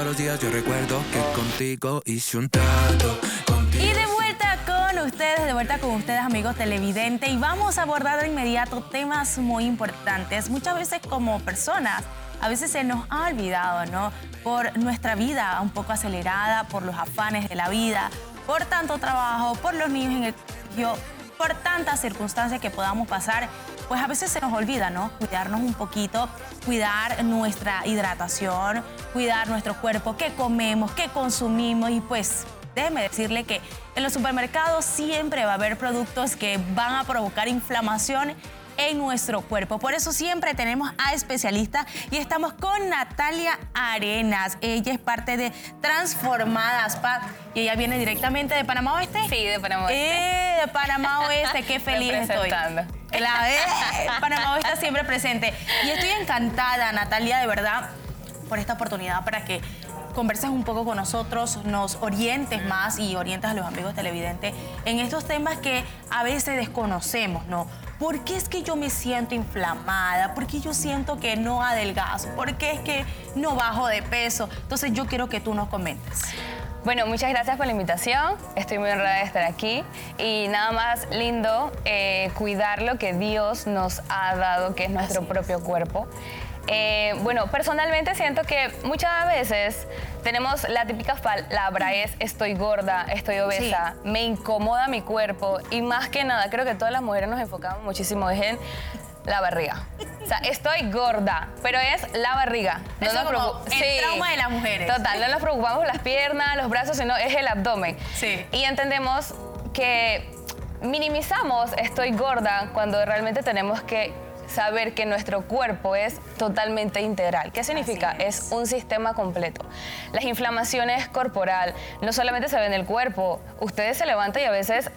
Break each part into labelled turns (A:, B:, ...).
A: Los días yo recuerdo que contigo hice un trato.
B: Y de vuelta con ustedes, amigos televidentes, y vamos a abordar de inmediato temas muy importantes. Muchas veces como personas, a veces se nos ha olvidado, ¿no? Por nuestra vida un poco acelerada, por los afanes de la vida, por tanto trabajo, por los niños en el colegio, por tantas circunstancias que podamos pasar, pues a veces se nos olvida, ¿no? Cuidarnos un poquito, cuidar nuestra hidratación, cuidar nuestro cuerpo, qué comemos, qué consumimos. Y pues déjeme decirle que en los supermercados siempre va a haber productos que van a provocar inflamación en nuestro cuerpo. Por eso siempre tenemos a especialistas y estamos con Natalia Arenas. Ella es parte de Transformadas Spa y ella viene directamente de Panamá Oeste.
C: Sí, de Panamá Oeste.
B: De Panamá Oeste, qué feliz estoy. Panamá Oeste siempre presente. Y estoy encantada, Natalia, de verdad, por esta oportunidad para que converses un poco con nosotros, nos orientes más y orientes a los amigos televidentes en estos temas que a veces desconocemos, ¿no? ¿Por qué es que yo me siento inflamada? ¿Por qué yo siento que no adelgazo? ¿Por qué es que no bajo de peso? Entonces yo quiero que tú nos comentes.
C: Bueno, muchas gracias por la invitación. Estoy muy honrada de estar aquí. Y nada más lindo cuidar lo que Dios nos ha dado, que es nuestro propio cuerpo. Bueno, personalmente siento que muchas veces tenemos la típica palabra es estoy gorda, estoy obesa, sí. Me incomoda mi cuerpo y más que nada creo que todas las mujeres nos enfocamos muchísimo en la barriga. O sea, estoy gorda, pero es la barriga.
B: Eso es como el trauma de las mujeres.
C: Total, no nos preocupamos por las piernas, los brazos, sino es el abdomen.
B: Sí.
C: Y entendemos que minimizamos estoy gorda cuando realmente tenemos que saber que nuestro cuerpo es totalmente integral. ¿Qué significa? Es un sistema completo. Las inflamaciones corporal no solamente se ven en el cuerpo, ustedes se levantan y a veces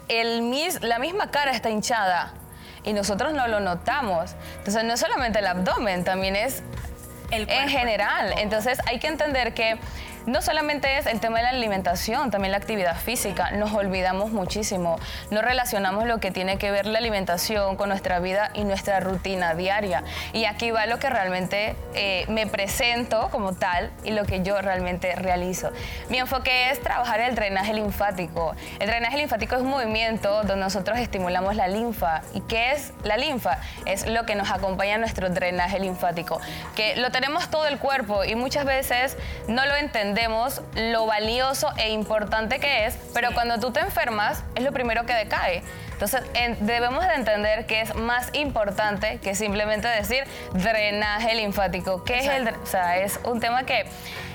C: la misma cara está hinchada y nosotros no lo notamos. Entonces no es solamente el abdomen, también es el cuerpo en general. Entonces hay que entender que no solamente es el tema de la alimentación, también la actividad física. Nos olvidamos muchísimo. No relacionamos lo que tiene que ver la alimentación con nuestra vida y nuestra rutina diaria. Y aquí va lo que realmente me presento como tal y lo que yo realmente realizo. Mi enfoque es trabajar el drenaje linfático. El drenaje linfático es un movimiento donde nosotros estimulamos la linfa. ¿Y qué es la linfa? Es lo que nos acompaña en nuestro drenaje linfático, que lo tenemos todo el cuerpo y muchas veces no lo entendemos lo valioso e importante que es, pero sí, cuando tú te enfermas es lo primero que decae. Entonces debemos de entender que es más importante que simplemente decir drenaje linfático. ¿Qué es o sea, es un tema que